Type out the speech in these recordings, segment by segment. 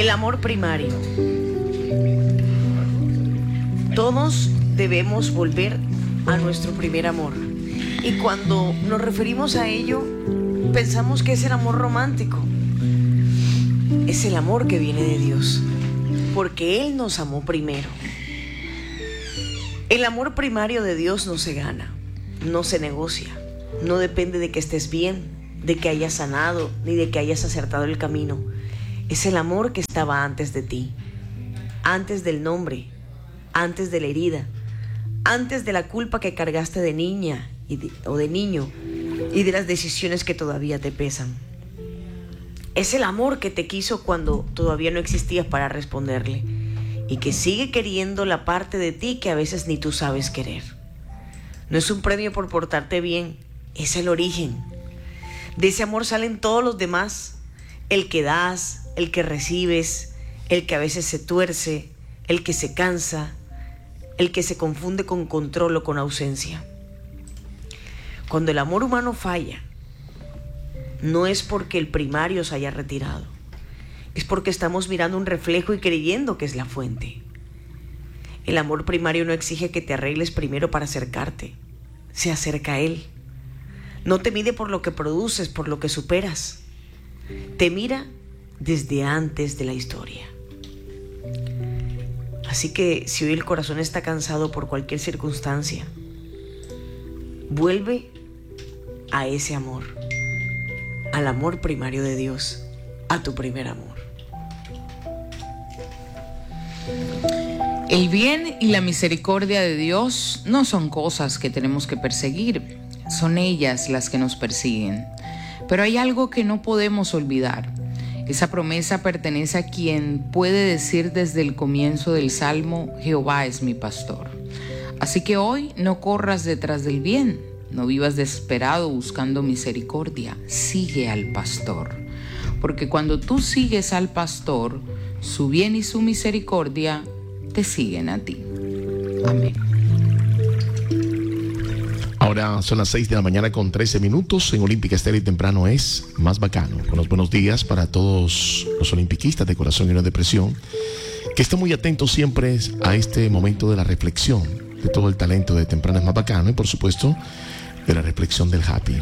El amor primario. Todos debemos volver a nuestro primer amor. Y cuando nos referimos a ello, pensamos que es el amor romántico. Es el amor que viene de Dios, porque Él nos amó primero. El amor primario de Dios no se gana, no se negocia, no depende de que estés bien, de que hayas sanado, ni de que hayas acertado el camino. Es el amor que estaba antes de ti, antes del nombre, antes de la herida, antes de la culpa que cargaste de niña o de niño y de las decisiones que todavía te pesan. Es el amor que te quiso cuando todavía no existías para responderle y que sigue queriendo la parte de ti que a veces ni tú sabes querer. No es un premio por portarte bien, es el origen. De ese amor salen todos los demás, el que das, el que recibes, el que a veces se tuerce, el que se cansa, el que se confunde con control o con ausencia. Cuando el amor humano falla, no es porque el primario se haya retirado, es porque estamos mirando un reflejo y creyendo que es la fuente. El amor primario no exige que te arregles primero para acercarte, se acerca a Él. No te mide por lo que produces, por lo que superas. Te mira desde antes de la historia. Así que si hoy el corazón está cansado por cualquier circunstancia, vuelve a ese amor, al amor primario de Dios, a tu primer amor. El bien y la misericordia de Dios no son cosas que tenemos que perseguir, son ellas las que nos persiguen. Pero hay algo que no podemos olvidar. Esa promesa pertenece a quien puede decir desde el comienzo del Salmo: Jehová es mi pastor. Así que hoy no corras detrás del bien, no vivas desesperado buscando misericordia, sigue al pastor. Porque cuando tú sigues al pastor, su bien y su misericordia te siguen a ti. Amén. Ahora son las 6 de la mañana con 13 minutos. En Olímpica Estéreo y temprano es más bacano. Con los buenos días para todos los olimpiquistas de corazón y no de presión, que están muy atentos siempre a este momento de la reflexión, de todo el talento de temprano es más bacano y por supuesto de la reflexión del Happy.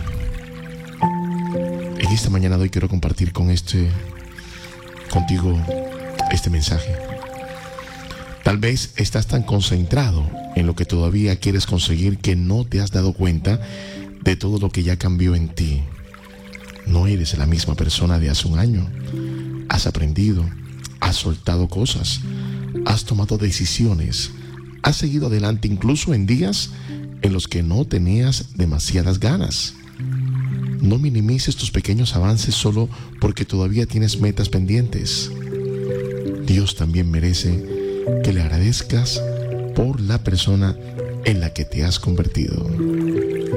En esta mañana de hoy quiero compartir contigo este mensaje. Tal vez estás tan concentrado en lo que todavía quieres conseguir que no te has dado cuenta de todo lo que ya cambió en ti. No eres la misma persona de hace un año. Has aprendido, has soltado cosas, has tomado decisiones, has seguido adelante incluso en días en los que no tenías demasiadas ganas. No minimices tus pequeños avances solo porque todavía tienes metas pendientes. Dios también merece que le agradezcas por la persona en la que te has convertido.